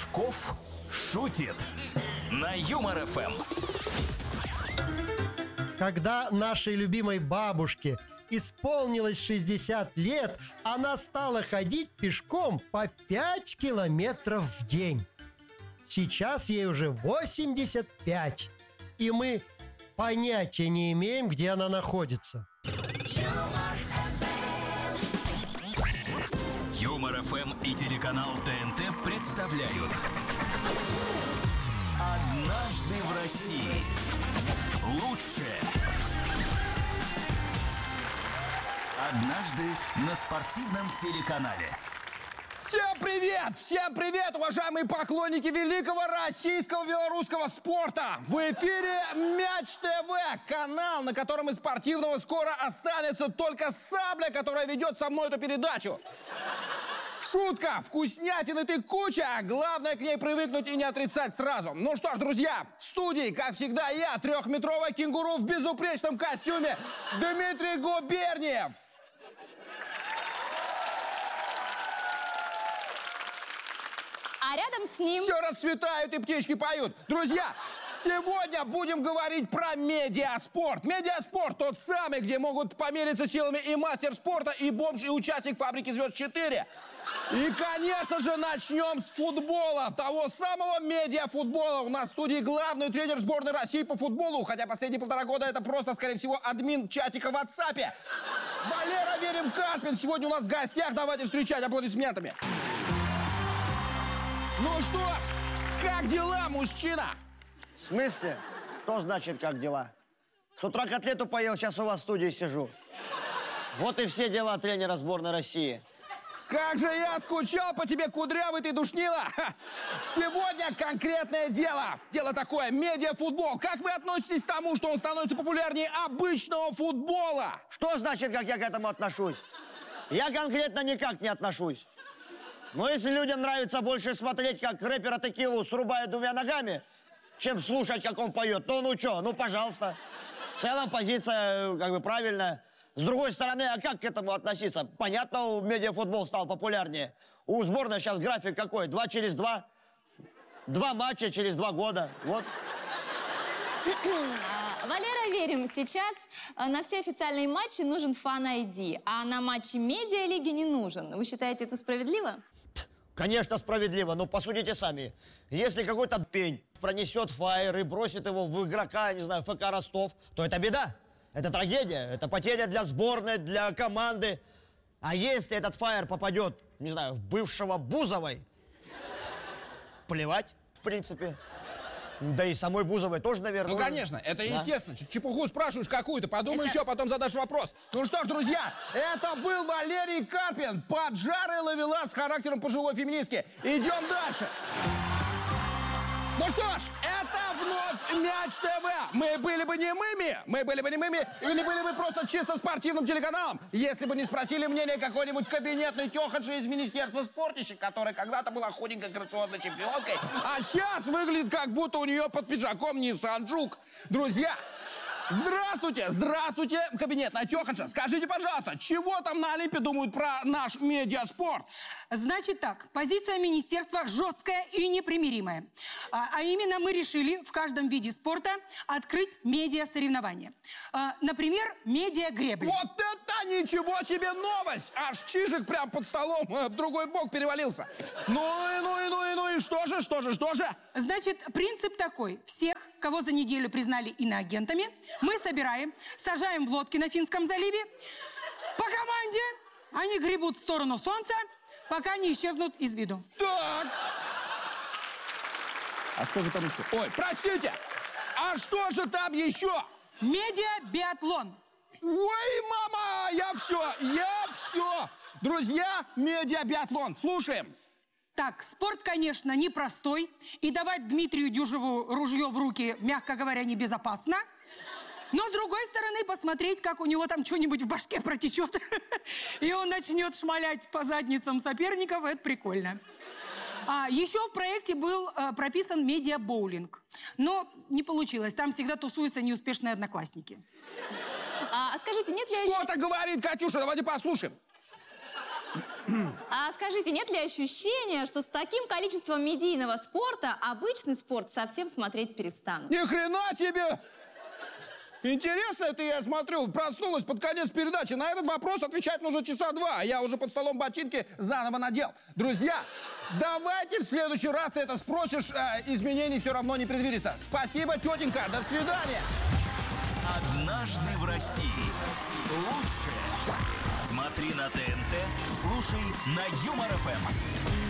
Пешков шутит на Юмор ФМ. Когда нашей любимой бабушке исполнилось 60 лет, она стала ходить пешком по 5 километров в день. Сейчас ей уже 85, и мы понятия не имеем, где она находится. Юмор ФМ и телеканал ТНТ представляют «Однажды в России». Лучшее. Однажды на спортивном телеканале. Всем привет, уважаемые поклонники великого российского белорусского спорта! В эфире Мяч ТВ, канал, на котором из спортивного скоро останется только сабля, которая ведет со мной эту передачу. Шутка, вкуснятины ты куча, главное к ней привыкнуть и не отрицать сразу. Ну что ж, друзья, в студии, как всегда, я, трехметровая кенгуру в безупречном костюме, Дмитрий Губерниев. А рядом с ним... Все расцветают и птички поют. Друзья, сегодня будем говорить про медиаспорт. Медиаспорт тот самый, где могут помериться силами и мастер спорта, и бомж, и участник «Фабрики звезд 4». И, конечно же, начнем с футбола. Того самого медиафутбола. У нас в студии главный тренер сборной России по футболу. Хотя последние 1,5 года это просто, скорее всего, админ чатика в WhatsApp. Валера Верим Карпин сегодня у нас в гостях. Давайте встречать аплодисментами. Ну что ж, как дела, мужчина? В смысле? Что значит, как дела? С утра котлету поел, сейчас у вас в студии сижу. Вот и все дела тренера сборной России. Как же я скучал по тебе, кудрявый ты душнила! Сегодня конкретное дело. Дело такое, медиафутбол. Как вы относитесь к тому, что он становится популярнее обычного футбола? Что значит, как я к этому отношусь? Я конкретно никак не отношусь. Но если людям нравится больше смотреть, как рэпера Текилу срубают 2 ногами, чем слушать, как он поет, то ну что, ну пожалуйста. В целом позиция как бы правильная. С другой стороны, а как к этому относиться? Понятно, медиафутбол стал популярнее. У сборной сейчас график какой? 2 через 2. 2 матча через 2 года. Вот. Валера Верим, сейчас на все официальные матчи нужен фан-айди, а на матчи медиалиги не нужен. Вы считаете это справедливо? Конечно, справедливо, но посудите сами. Если какой-то пень пронесет фаер и бросит его в игрока, не знаю, ФК Ростов, то это беда. Это трагедия, это потеря для сборной, для команды. А если этот фаер попадет, не знаю, в бывшего Бузовой, плевать, в принципе. Да и самой Бузовой тоже, наверное. Ну, конечно, это естественно. Чепуху спрашиваешь какую-то, подумай еще, потом задашь вопрос. Ну что ж, друзья, это был Валерий Карпин, поджарый ловелас с характером пожилой феминистки. Идем дальше. Ну что ж, это вновь Мяч ТВ. Мы были бы немыми, или были бы просто чисто спортивным телеканалом, если бы не спросили мнение какой-нибудь кабинетной тёханши из Министерства спортища, которая когда-то была худенькой грациозной чемпионкой, а сейчас выглядит, как будто у нее под пиджаком Nissan Juke. Друзья, здравствуйте, кабинетная тёханша. Скажите, пожалуйста, чего там на Олимпе думают про наш медиаспорт? Значит так, позиция министерства жесткая и непримиримая. А именно мы решили в каждом виде спорта открыть медиа-соревнования. Например, медиа-гребли. Вот это ничего себе новость! Аж Чижик прям под столом в другой бок перевалился. Ну и что же? Значит, принцип такой. Всех, кого за неделю признали иноагентами, мы собираем, сажаем в лодки на Финском заливе. По команде они гребут в сторону солнца, пока не исчезнут из виду. Так. А что же там еще? Ой, простите! А что же там еще? Медиа-биатлон. Ой, мама, я все. Друзья, медиа-биатлон. Слушаем. Так, спорт, конечно, непростой. И давать Дмитрию Дюжеву ружье в руки, мягко говоря, небезопасно. Но, с другой стороны, посмотреть, как у него там что-нибудь в башке протечет, и он начнет шмалять по задницам соперников, это прикольно. Еще в проекте был прописан медиа-боулинг. Но не получилось. Там всегда тусуются неуспешные одноклассники. А скажите, нет ли... Что-то говорит Катюша, давайте послушаем. А скажите, нет ли ощущения, что с таким количеством медийного спорта обычный спорт совсем смотреть перестанут? Ни хрена себе! Интересно это, я смотрю, проснулась под конец передачи. На этот вопрос отвечать нужно часа 2, а я уже под столом ботинки заново надел. Друзья, давайте в следующий раз ты это спросишь, изменений все равно не предвидится. Спасибо, тетенька, до свидания. Однажды в России. Лучшее. Смотри на ТНТ, слушай на Юмор ФМ.